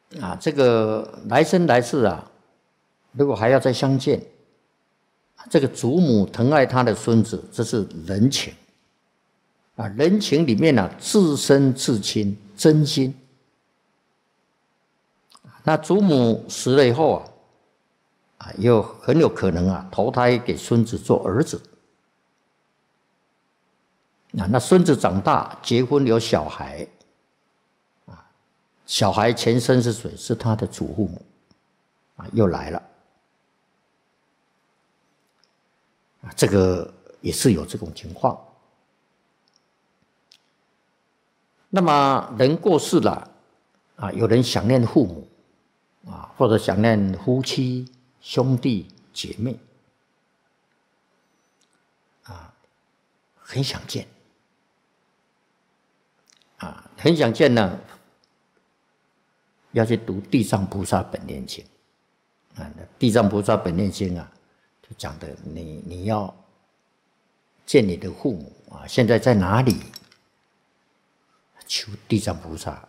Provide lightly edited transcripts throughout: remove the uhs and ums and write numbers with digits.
这个来生来世如果还要再相见，这个祖母疼爱他的孙子，这是人情人情里面至深至亲，真心。那祖母死了以后又很有可能投胎给孙子做儿子。那孙子长大结婚有小孩小孩前身是谁？是他的祖父母又来了这个也是有这种情况。那么人过世了有人想念父母或者想念夫妻、兄弟、姐妹很想见很想见呢，要去读《地藏菩萨本愿经》地藏菩萨本愿经就讲的你要见你的父母现在在哪里？求地藏菩萨，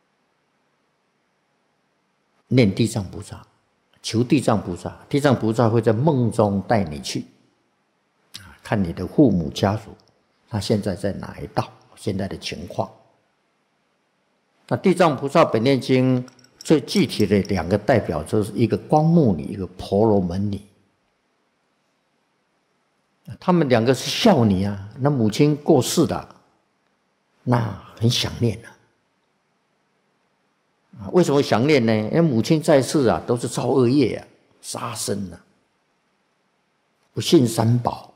念地藏菩萨，求地藏菩萨，地藏菩萨会在梦中带你去看你的父母家属，他现在在哪一道，现在的情况。那地藏菩萨本愿经最具体的两个代表，就是一个光目女，一个婆罗门女。他们两个是孝女那母亲过世了，那很想念为什么想念呢？因为母亲在世都是造恶业杀生不信三宝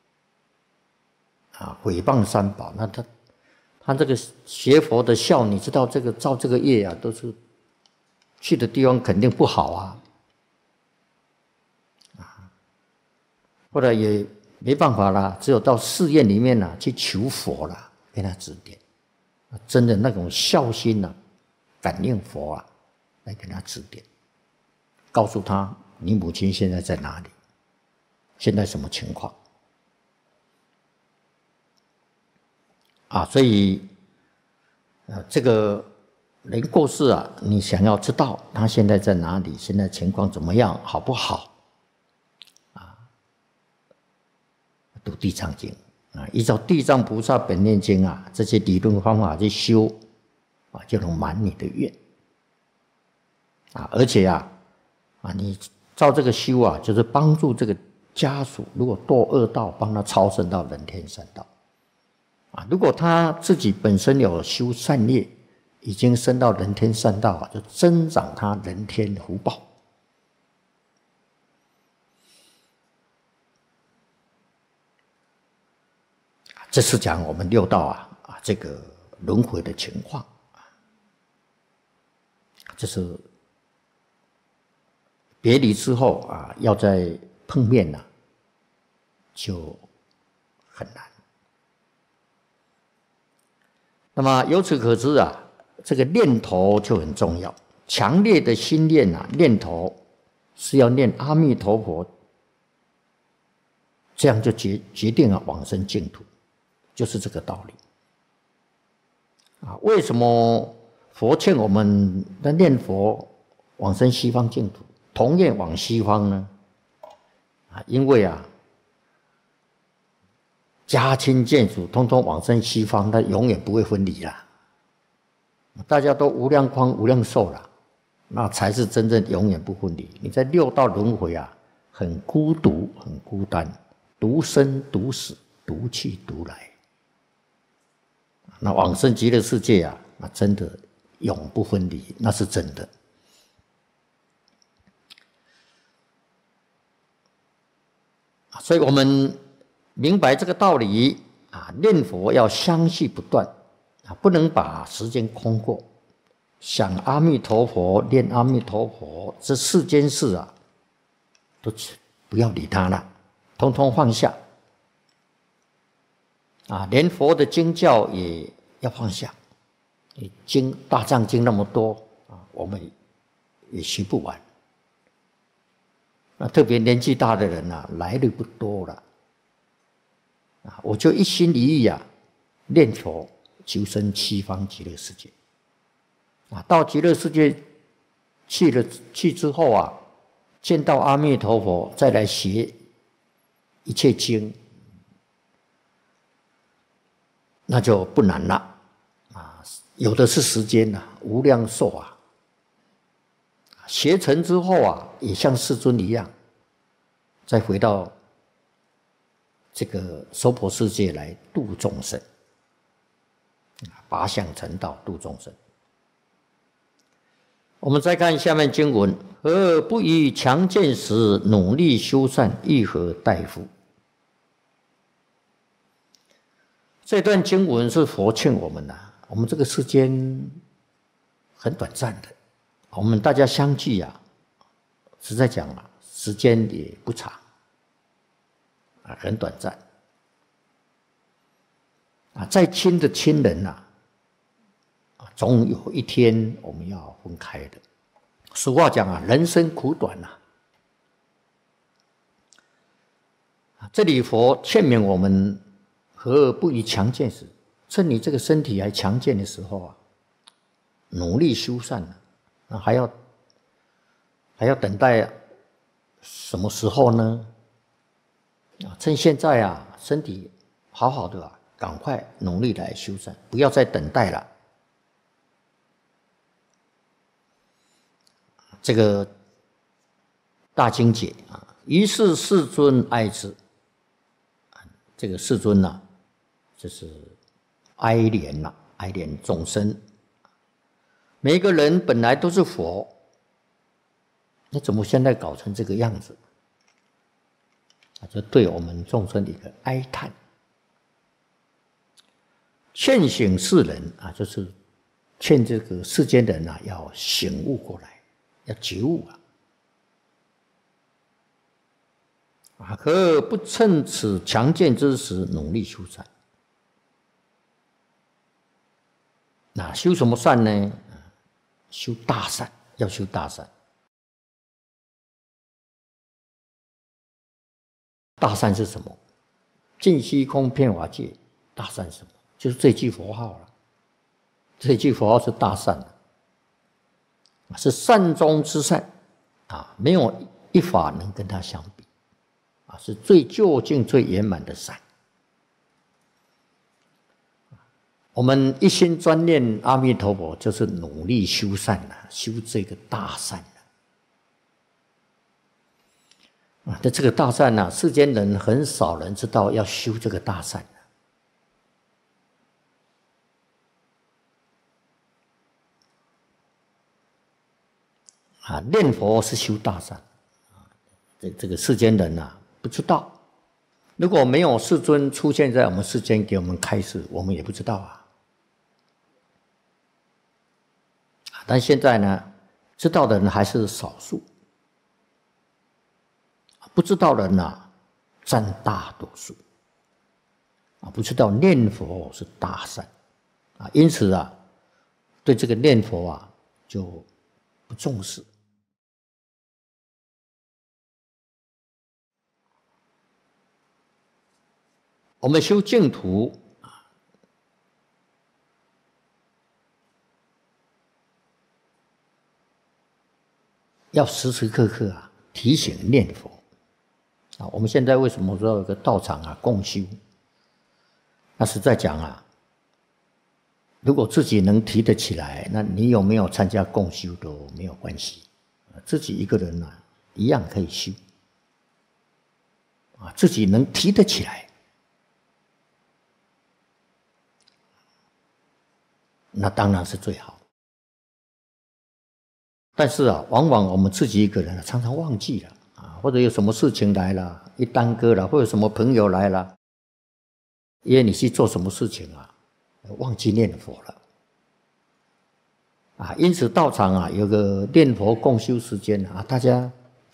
毁谤三宝。那他这个学佛的孝，你知道这个造这个业都是去的地方肯定不好后来也没办法啦，只有到寺院里面去求佛啦，给他指点。真的那种孝心感应佛来给他指点，告诉他你母亲现在在哪里，现在什么情况所以这个人过世你想要知道他现在在哪里，现在情况怎么样，好不好读地藏经依照地藏菩萨本愿经这些理论方法去修就能满你的愿而且你照这个修就是帮助这个家属，如果堕恶道，帮他超生到人天三道如果他自己本身有修善业，已经升到人天三道就增长他人天福报这是讲我们六道这个轮回的情况这是别离之后要再碰面就很难。那么由此可知这个念头就很重要，强烈的心念念头是要念阿弥陀佛，这样就决定了往生净土，就是这个道理为什么佛劝我们的念佛往生西方净土，同愿往西方呢？因为家亲眷属通通往生西方，他永远不会分离啦，大家都无量光无量寿啦，那才是真正永远不分离。你在六道轮回很孤独很孤单，独生独死，独去独来。那往生极乐世界那真的永不分离，那是真的。所以我们明白这个道理念佛要相续不断不能把时间空过。想阿弥陀佛，念阿弥陀佛，这世间事都不要理它了，通通放下连佛的经教也要放下。经大藏经那么多我们也学不完。那特别年纪大的人来的不多了我就一心一意念佛求生西方极乐世界到极乐世界去之后啊，见到阿弥陀佛，再来学一切经，那就不难了啊。有的是时间呐，无量寿啊。学成之后啊，也像世尊一样，再回到这个娑婆世界来度众生，八相成道度众生。我们再看下面经文：何不以强健时努力修善，亦何待乎？这段经文是佛劝我们的。我们这个世间很短暂的，我们大家相聚啊，实在讲啊，时间也不长啊，很短暂啊。再亲的亲人呐，总有一天我们要分开的。俗话讲啊，人生苦短呐。这里佛劝勉我们，何不以强健时？趁你这个身体还强健的时候啊，努力修善啊，还要等待什么时候呢？趁现在啊，身体好好的啊，赶快努力来修善，不要再等待了。这个大经解啊，于是世尊哀之。这个世尊啊，就是哀怜呐，哀怜众生。每一个人本来都是佛，那怎么现在搞成这个样子？就对我们众生的一个哀叹，劝醒世人啊，就是劝这个世间人啊，要醒悟过来，要觉悟啊！何不趁此强健之时，努力修善？那修什么善呢？修大善，要修大善。大善是什么？尽虚空遍法界，大善是什么？就是这句佛号了。这句佛号是大善，是善中之善啊，没有一法能跟它相比啊，是最究竟、最圆满的善。我们一心专念阿弥陀佛，就是努力修善了，修这个大善啊。这个大善啊，世间人很少人知道要修这个大善啊。念佛是修大善啊，这个世间人啊不知道。如果没有世尊出现在我们世间给我们开示，我们也不知道啊。但现在呢，知道的人还是少数，不知道的人啊占大多数啊。不知道念佛是大善啊，因此啊，对这个念佛啊就不重视。我们修净土要时时刻刻啊提醒念佛啊。我们现在为什么说有个道场啊共修？那实在讲啊，如果自己能提得起来，那你有没有参加共修都没有关系，自己一个人啊一样可以修啊，自己能提得起来，那当然是最好。但是啊，往往我们自己一个人常常忘记了啊，或者有什么事情来了，一耽搁了，或者什么朋友来了，因为你去做什么事情啊，忘记念佛了啊。因此道场啊有个念佛共修时间啊，大家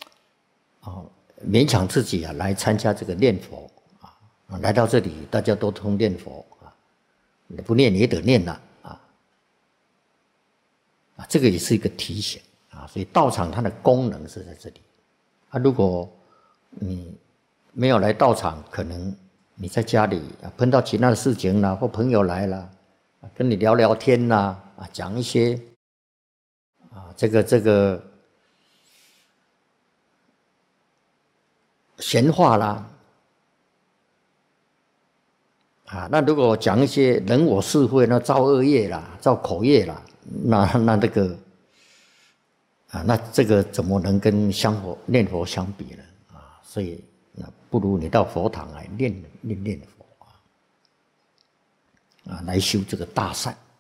勉强自己啊来参加这个念佛啊，来到这里大家都通念佛啊，你不念也得念了啊，这个也是一个提醒啊。所以道场它的功能是在这里啊。如果你没有来道场，可能你在家里碰到其他的事情啦，或朋友来了，跟你聊聊天啦，讲一些这个闲话啦，那如果讲一些人我是非，那造恶业啦，造口业啦，那这个那这个怎么能跟念佛相比呢？所以那不如你到佛堂来念佛来修这个大善。